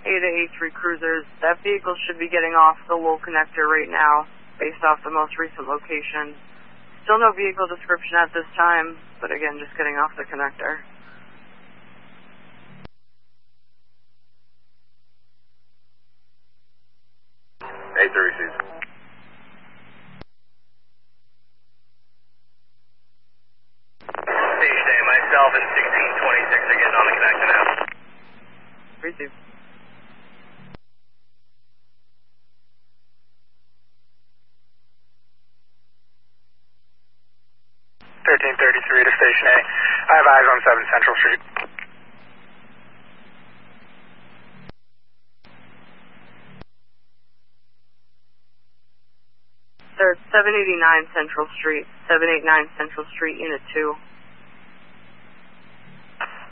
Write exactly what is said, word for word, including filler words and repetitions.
Ada A three Cruisers. That vehicle should be getting off the Lowell connector right now, based off the most recent location. Still no vehicle description at this time, but again, just getting off the connector. A three received. Station A, myself and sixteen twenty-six are getting on the connector now. Receive. thirteen thirty-three to Station A. I have eyes on seven Central Street. Sir, seven eighty-nine Central Street, seven eighty-nine Central Street, Unit two.